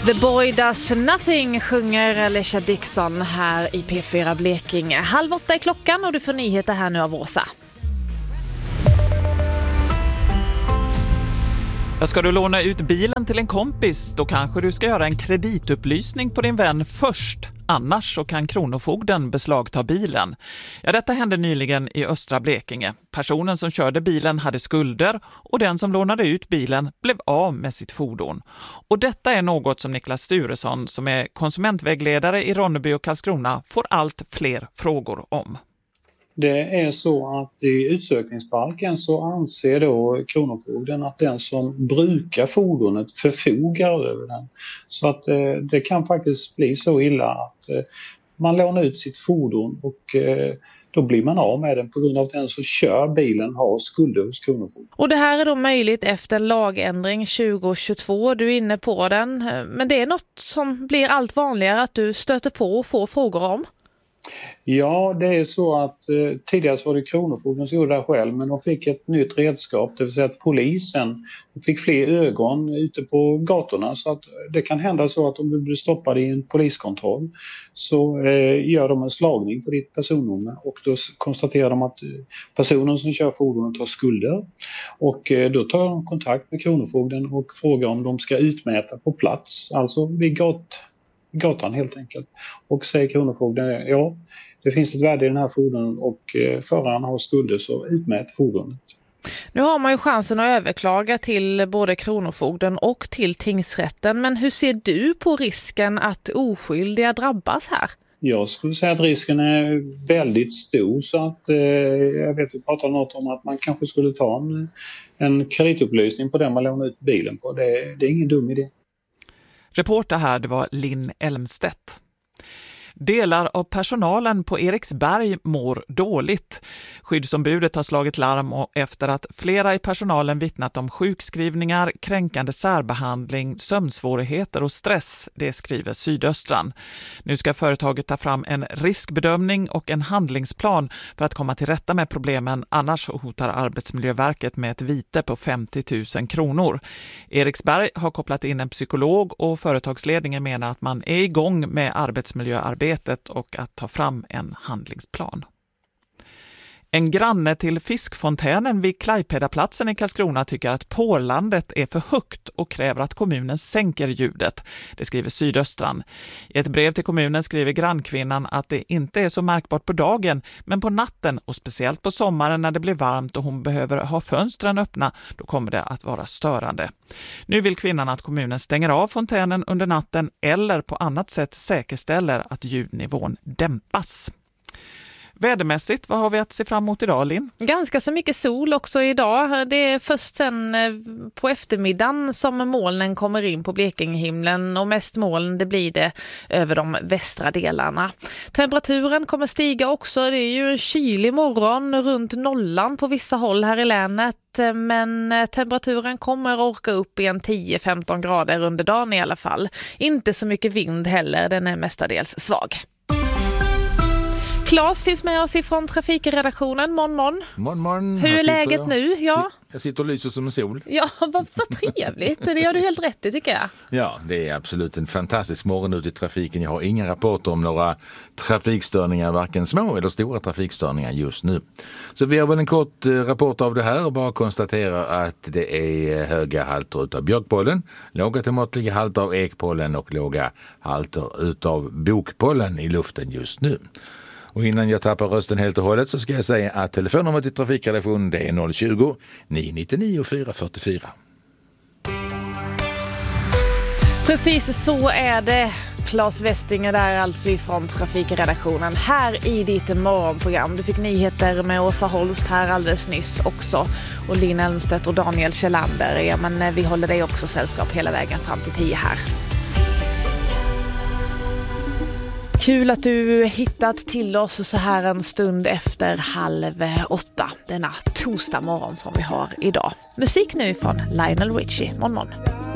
The Boy Does Nothing sjunger Alicia Dixon här i P4 Blekinge. 7:30 är klockan och du får nyheter här nu av Åsa. Ska du låna ut bilen till en kompis, då kanske du ska göra en kreditupplysning på din vän först. Annars så kan kronofogden beslagta bilen. Ja, detta hände nyligen i östra Blekinge. Personen som körde bilen hade skulder och den som lånade ut bilen blev av med sitt fordon. Och detta är något som Niklas Sturesson, som är konsumentvägledare i Ronneby och Karlskrona, får allt fler frågor om. Det är så att i utsökningsbalken så anser då kronofogden att den som brukar fordonet förfogar över den. Så att det kan faktiskt bli så illa att man lånar ut sitt fordon och då blir man av med den på grund av att den som kör bilen har skulder hos kronofogden. Och det här är då möjligt efter en lagändring 2022, du är inne på den. Men det är något som blir allt vanligare att du stöter på och får frågor om? Ja, det är så att tidigare var det kronofogden som gjorde det själv, men de fick ett nytt redskap, det vill säga att polisen fick fler ögon ute på gatorna, så att det kan hända så att om du blir stoppad i en poliskontroll så gör de en slagning på ditt personnummer och då konstaterar de att personen som kör fordonet har skulder och då tar de kontakt med kronofogden och frågar om de ska utmäta på plats, alltså vid gatan helt enkelt. Och säger kronofogden, ja, det finns ett värde i den här fordonen och föraren har skulder, så utmät fordonet. Nu har man ju chansen att överklaga till både kronofogden och till tingsrätten, men hur ser du på risken att oskyldiga drabbas här? Jag skulle säga att risken är väldigt stor, så att jag vet vi pratar något om att man kanske skulle ta en kreditupplysning på den man lånar ut bilen på. Det är ingen dum idé. Reporter här, det var Linn Elmstedt. Delar av personalen på Eriksberg mår dåligt. Skyddsombudet har slagit larm efter att flera i personalen vittnat om sjukskrivningar, kränkande särbehandling, sömnsvårigheter och stress, det skriver Sydöstran. Nu ska företaget ta fram en riskbedömning och en handlingsplan för att komma till rätta med problemen, annars hotar Arbetsmiljöverket med ett vite på 50 000 kronor. Eriksberg har kopplat in en psykolog och företagsledningen menar att man är igång med arbetsmiljöarbete och att ta fram en handlingsplan. En granne till fiskfontänen vid Klaipedaplatsen i Karlskrona tycker att pålandet är för högt och kräver att kommunen sänker ljudet. Det skriver Sydöstran. I ett brev till kommunen skriver grannkvinnan att det inte är så märkbart på dagen, men på natten och speciellt på sommaren när det blir varmt och hon behöver ha fönstren öppna, då kommer det att vara störande. Nu vill kvinnan att kommunen stänger av fontänen under natten eller på annat sätt säkerställer att ljudnivån dämpas. Vädermässigt, vad har vi att se fram emot idag, Linn? Ganska så mycket sol också idag. Det är först sen på eftermiddagen som molnen kommer in på Blekingehimlen och mest moln det blir det över de västra delarna. Temperaturen kommer stiga också. Det är ju en kylig morgon runt nollan på vissa håll här i länet. Men temperaturen kommer orka upp i en 10-15 grader under dagen i alla fall. Inte så mycket vind heller, den är mestadels svag. Claes finns med oss ifrån trafikredaktionen. Morgon. Hur är läget nu? Ja. Jag sitter och lyser som en sol. Ja, vad trevligt. Det gör du helt rätt i, tycker jag. Ja, det är absolut en fantastisk morgon ute i trafiken. Jag har inga rapporter om några trafikstörningar, varken små eller stora trafikstörningar just nu. Så vi har väl en kort rapport av det här och bara konstaterar att det är höga halter utav björkpollen, låga till måttliga halter av ekpollen och låga halter utav bokpollen i luften just nu. Och innan jag tappar rösten helt och hållet så ska jag säga att telefonnumret till trafikredaktionen det är 020-999 444. Precis så är det. Claes Westinger där alltså ifrån trafikredaktionen här i ditt morgonprogram. Du fick nyheter med Åsa Holst här alldeles nyss också. Och Linn Elmstedt och Daniel Kjellander. Ja, men vi håller dig också sällskap hela vägen fram till 10 här. Kul att du hittat till oss så här en stund efter 7:30 denna torsdag morgon som vi har idag. Musik nu från Lionel Richie. Morgon.